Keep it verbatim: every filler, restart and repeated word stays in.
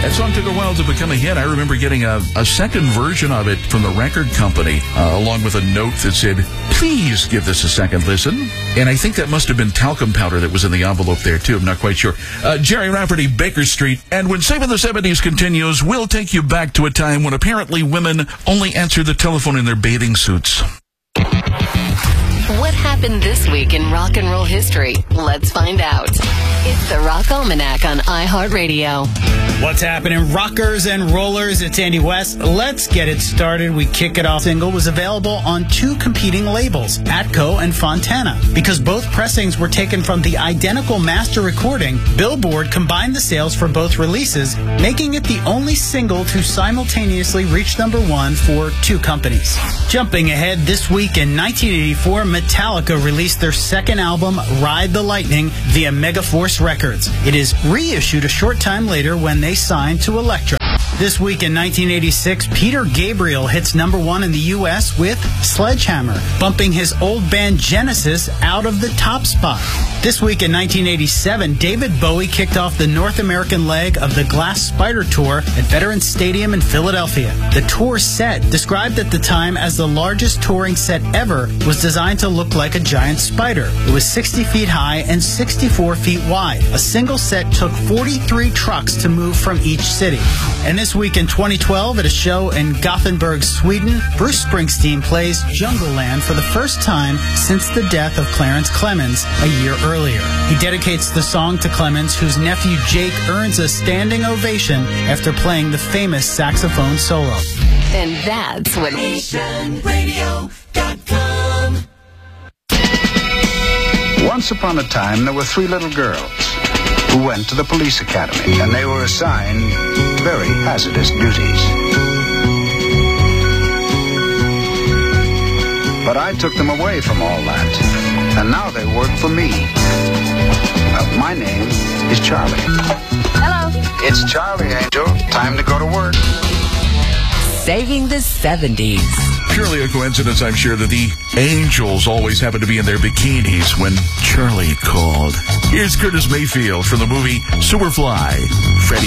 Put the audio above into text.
That song took a while to become a hit. I remember getting a, a second version of it from the record company, uh, along with a note that said, please give this a second listen. And I think that must have been talcum powder that was in the envelope there, too. I'm not quite sure. Uh, Jerry Rafferty, Baker Street. And when Saving the seventies continues, we'll take you back to a time when apparently women only answered the telephone in their bathing suits. What happened this week in rock and roll history? Let's find out. It's the Rock Almanac on iHeartRadio. What's happening, rockers and rollers? It's Andy West. Let's get it started. We kick it off. Single was available on two competing labels, Atco and Fontana. Because both pressings were taken from the identical master recording, Billboard combined the sales for both releases, making it the only single to simultaneously reach number one for two companies. Jumping ahead, this week in nineteen eighty-four, Metallica released their second album, Ride the Lightning, via Megaforce Records. It is reissued a short time later when they signed to Elektra. This week in nineteen eighty-six, Peter Gabriel hits number one in the U S with Sledgehammer, bumping his old band Genesis out of the top spot. This week in nineteen eighty-seven, David Bowie kicked off the North American leg of the Glass Spider Tour at Veterans Stadium in Philadelphia. The tour set, described at the time as the largest touring set ever, was designed to look like a giant spider. It was sixty feet high and sixty-four feet wide. A single set took forty-three trucks to move from each city. And this week in twenty twelve, at a show in Gothenburg, Sweden, Bruce Springsteen plays Jungle Land for the first time since the death of Clarence Clemens a year earlier. He dedicates the song to Clemens, whose nephew Jake earns a standing ovation after playing the famous saxophone solo. And that's what Nation Radio dot com. Once upon a time, there were three little girls who went to the police academy, and they were assigned very hazardous duties. But I took them away from all that, and now they work for me. Uh, my name is Charlie. Hello. It's Charlie, Angel. Time to go to work. Saving the seventies. Surely a coincidence, I'm sure, that the Angels always happen to be in their bikinis when Charlie called. Here's Curtis Mayfield from the movie Superfly. Freddie